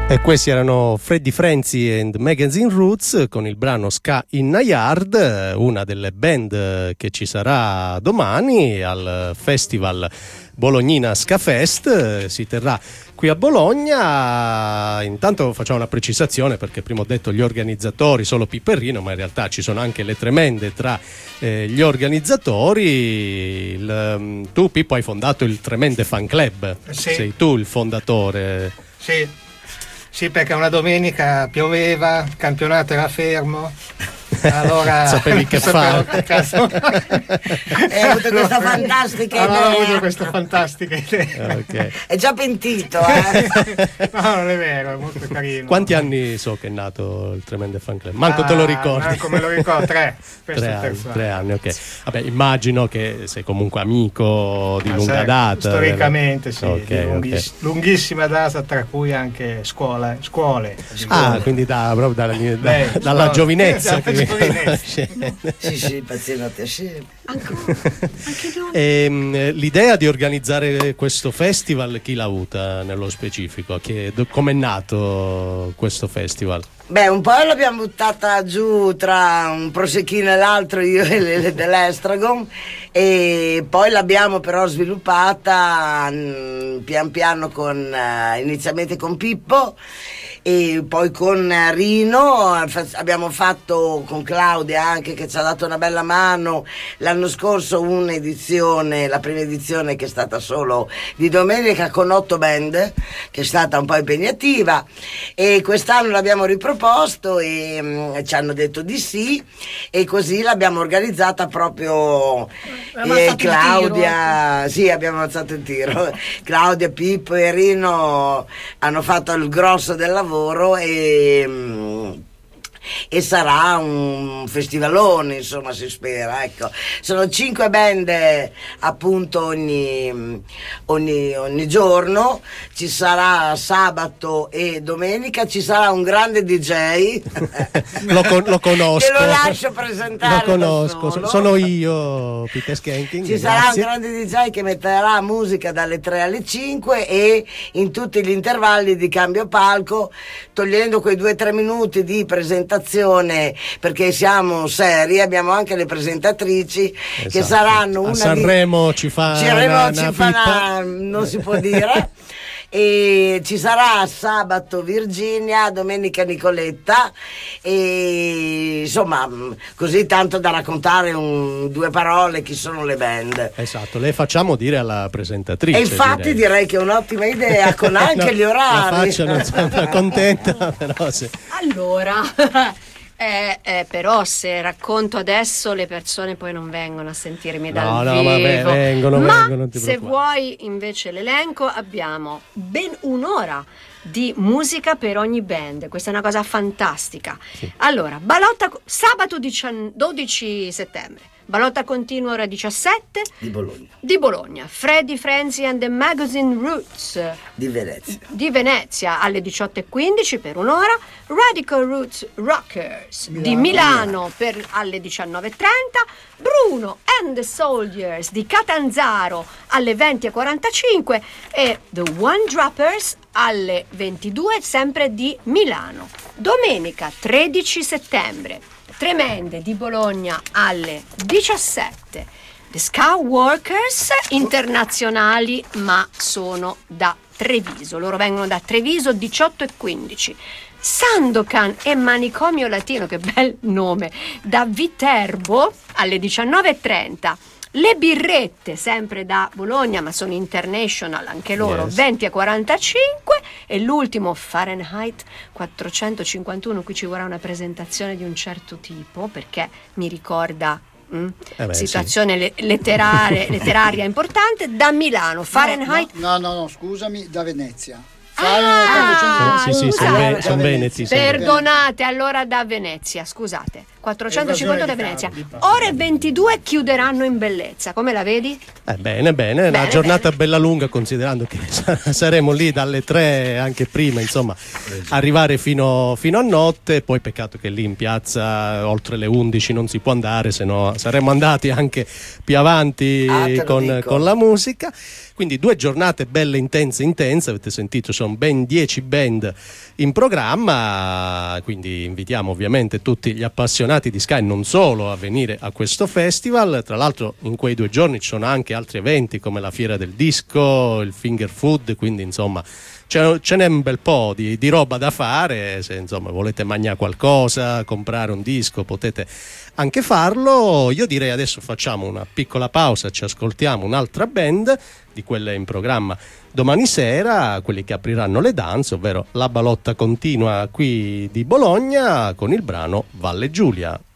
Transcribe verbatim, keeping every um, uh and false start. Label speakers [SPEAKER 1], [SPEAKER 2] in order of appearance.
[SPEAKER 1] E questi erano Freddie Frenzy and Magazine Roots con il brano Ska in a Yard, una delle band che ci sarà domani al festival Bolognina Ska Fest. Si terrà qui a Bologna. Intanto facciamo una precisazione, perché prima ho detto gli organizzatori solo Pippo e Rino, ma in realtà ci sono anche le Tremende tra eh, gli organizzatori. Il, tu Pippo hai fondato il Tremende Fan Club,
[SPEAKER 2] sì.
[SPEAKER 1] Sei tu il fondatore.
[SPEAKER 2] Sì. Sì, perché una domenica pioveva, il campionato era fermo, allora
[SPEAKER 1] sapevi che fare.
[SPEAKER 3] Hai avuto questa fantastica
[SPEAKER 2] allora,
[SPEAKER 3] idea.
[SPEAKER 2] ho avuto questa fantastica idea.
[SPEAKER 1] Okay.
[SPEAKER 3] È già pentito, eh?
[SPEAKER 2] No, non è vero, è molto carino.
[SPEAKER 1] Quanti anni so che è nato il Tremende Fan Club? Manco ah, te lo ricordi?
[SPEAKER 2] Manco me lo ricordo, tre.
[SPEAKER 1] Tre anni, tre anni, ok. Vabbè, immagino che sei comunque amico di
[SPEAKER 2] ah,
[SPEAKER 1] lunga
[SPEAKER 2] sai,
[SPEAKER 1] data.
[SPEAKER 2] Storicamente sì,
[SPEAKER 1] okay,
[SPEAKER 2] di lunghiss-
[SPEAKER 1] okay.
[SPEAKER 2] lunghissima data, tra cui anche scuola, scuole.
[SPEAKER 1] Ah, quindi da, proprio dalla,
[SPEAKER 2] Beh,
[SPEAKER 1] da, dalla
[SPEAKER 2] no,
[SPEAKER 1] giovinezza.
[SPEAKER 2] Che
[SPEAKER 3] sì, sì, pazienza piacere.
[SPEAKER 4] Ancora, anche noi.
[SPEAKER 1] E, l'idea di organizzare questo festival chi l'ha avuta nello specifico? Come è nato questo festival?
[SPEAKER 3] Beh, un po' l'abbiamo buttata giù tra un prosecchino e l'altro, io e le dell'Estragon, e poi l'abbiamo però sviluppata mh, pian piano con uh, inizialmente con Pippo e poi con Rino. Abbiamo fatto con Claudia anche, che ci ha dato una bella mano l'anno scorso, un'edizione, la prima edizione, che è stata solo di domenica con otto band, che è stata un po' impegnativa, e quest'anno l'abbiamo riproposto e mh, ci hanno detto di sì, e così l'abbiamo organizzata proprio eh, Claudia, tiro. Sì, abbiamo alzato il tiro. Claudia, Pippo e Rino hanno fatto il grosso del lavoro e mh, e sarà un festivalone, insomma, si spera, ecco. Sono cinque band appunto ogni, ogni, ogni giorno, ci sarà sabato e domenica, ci sarà un grande D J
[SPEAKER 1] lo, con, lo conosco,
[SPEAKER 3] che lo lascio presentare,
[SPEAKER 1] lo conosco, so, sono io, Peter Skanking.
[SPEAKER 3] Ci
[SPEAKER 1] grazie.
[SPEAKER 3] sarà un grande D J che metterà musica dalle tre alle cinque e in tutti gli intervalli di cambio palco, togliendo quei due o tre minuti di presentazione, perché siamo seri, abbiamo anche le presentatrici, esatto, che saranno una
[SPEAKER 1] a Sanremo
[SPEAKER 3] di...
[SPEAKER 1] ci fa
[SPEAKER 3] Sanremo
[SPEAKER 1] una,
[SPEAKER 3] ci
[SPEAKER 1] una
[SPEAKER 3] fa una... non si può dire. E ci sarà sabato Virginia, domenica Nicoletta, e insomma così tanto da raccontare un, due parole chi sono le band.
[SPEAKER 1] Esatto, le facciamo dire alla presentatrice.
[SPEAKER 3] E infatti direi, direi che è un'ottima idea, con anche no, gli orari.
[SPEAKER 1] La faccia non sono contenta, però se...
[SPEAKER 4] Allora Eh, eh, però se racconto adesso le persone poi non vengono a sentirmi dal
[SPEAKER 1] no, no,
[SPEAKER 4] vivo.
[SPEAKER 1] Vabbè, vengono,
[SPEAKER 4] ma
[SPEAKER 1] vengono, non ti
[SPEAKER 4] se
[SPEAKER 1] preoccupare.
[SPEAKER 4] vuoi invece l'elenco, abbiamo ben un'ora di musica per ogni band. Questa è una cosa fantastica. Sì. Allora, Balotta sabato dodici settembre, Balotta continua ora diciassette
[SPEAKER 3] di Bologna.
[SPEAKER 4] Di Bologna. Freddie Frenzy and the Magazine Roots
[SPEAKER 3] di Venezia.
[SPEAKER 4] Di Venezia alle diciotto e quindici per un'ora. Radical Roots Rockers Milano. Di Milano per alle diciannove e trenta. Bruno and the Soldiers di Catanzaro alle venti e quarantacinque e The One Droppers alle ventidue, sempre di Milano. Domenica tredici settembre, Tremende di Bologna alle diciassette. The Ska Workers internazionali, ma sono da Treviso. Loro vengono da Treviso, diciotto e quindici. Sandokan e Manicomio Latino, che bel nome, da Viterbo alle diciannove e trenta. Le Birrette, sempre da Bologna, ma sono international anche loro, yes. venti e quarantacinque. E l'ultimo, Fahrenheit quattrocentocinquantuno. Qui ci vorrà una presentazione di un certo tipo, perché mi ricorda mm, eh beh, situazione sì. le- letteraria, letteraria importante, da Milano. Fahrenheit
[SPEAKER 5] no, no, no, no, scusami, da Venezia.
[SPEAKER 4] Ah,
[SPEAKER 1] sì, sì, sono, ve- sono veneti.
[SPEAKER 4] Perdonate, allora da Venezia, scusate. quattrocentocinquanta da Venezia. Ore ventidue chiuderanno in bellezza. Come la vedi?
[SPEAKER 1] Eh, bene, bene, bene, una giornata bene. Bella lunga, considerando che saremo lì dalle tre, anche prima, insomma, arrivare fino, fino a notte. Poi peccato che lì in piazza oltre le undici non si può andare, se no saremmo andati anche più avanti ah, con, con la musica. Quindi due giornate belle intense intense, avete sentito insomma sono ben dieci band in programma, quindi invitiamo ovviamente tutti gli appassionati di ska e non solo a venire a questo festival. Tra l'altro in quei due giorni ci sono anche altri eventi come la Fiera del Disco, il Finger Food, quindi insomma ce, ce n'è un bel po' di, di roba da fare. Se insomma volete mangiare qualcosa, comprare un disco, potete anche farlo. Io direi adesso facciamo una piccola pausa, ci ascoltiamo un'altra band di quelle in programma domani sera, quelli che apriranno le danze, ovvero La Balotta Continua qui di Bologna, con il brano Valle Giulia.